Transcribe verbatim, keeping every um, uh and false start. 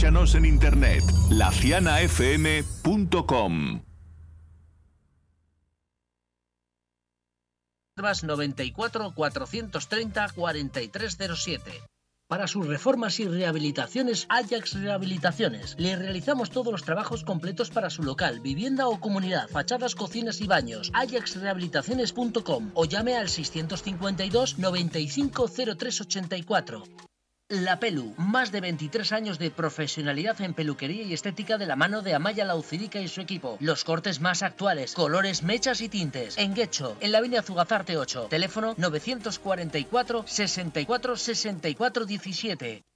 Escúchanos en internet, la ciana f m punto com. noventa y cuatro, cuatrocientos treinta, cuarenta y tres cero siete. Para sus reformas y rehabilitaciones, Ajax Rehabilitaciones. Le realizamos todos los trabajos completos para su local, vivienda o comunidad, fachadas, cocinas y baños. ajax rehabilitaciones punto com o llame al seiscientos cincuenta y dos, noventa y cinco, cero tres ochenta y cuatro. La Pelu, más de veintitrés años de profesionalidad en peluquería y estética de la mano de Amaya Laucirica y su equipo. Los cortes más actuales, colores, mechas y tintes. En Guecho, en la avenida Zugazarte ocho. Teléfono novecientos cuarenta y cuatro, sesenta y cuatro, sesenta y cuatro diecisiete.